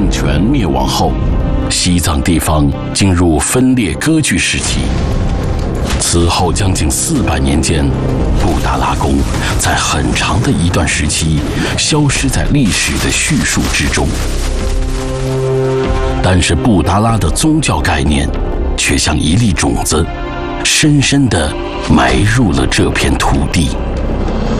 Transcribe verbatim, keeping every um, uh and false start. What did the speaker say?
政权灭亡后，西藏地方进入分裂割据时期。此后将近四百年间，布达拉宫在很长的一段时期消失在历史的叙述之中。但是布达拉的宗教概念却像一粒种子，深深地埋入了这片土地。